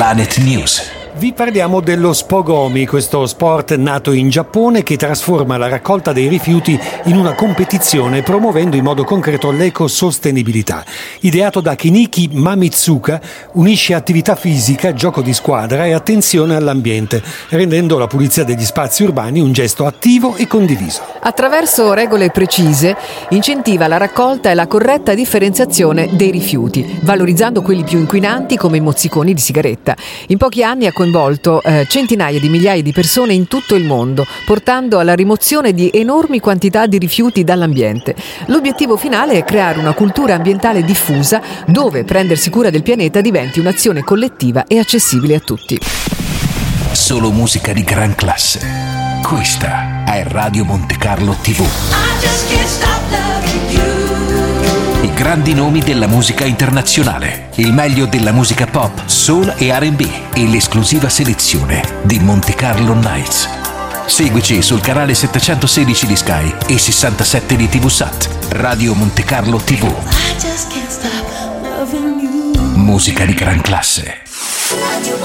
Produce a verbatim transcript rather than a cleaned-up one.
Planet News. Vi parliamo dello Spogomi, questo sport nato in Giappone che trasforma la raccolta dei rifiuti in una competizione promuovendo in modo concreto l'ecosostenibilità. Ideato da Kiniki Mamitsuka, unisce attività fisica, gioco di squadra e attenzione all'ambiente, rendendo la pulizia degli spazi urbani un gesto attivo e condiviso. Attraverso regole precise incentiva la raccolta e la corretta differenziazione dei rifiuti, valorizzando quelli più inquinanti come i mozziconi di sigaretta. In pochi anni ha coinvolto eh, centinaia di migliaia di persone in tutto il mondo, portando alla rimozione di enormi quantità di rifiuti dall'ambiente. L'obiettivo finale è creare una cultura ambientale diffusa dove prendersi cura del pianeta diventi un'azione collettiva e accessibile a tutti. Solo musica di gran classe. Questa è Radio Monte Carlo tivù. I grandi nomi della musica internazionale, il meglio della musica pop, soul e R and B e l'esclusiva selezione di Monte Carlo Nights. Seguici sul canale settecentosedici di Sky e sessantasette di TVSat. Radio Monte Carlo tivù. Musica di gran classe.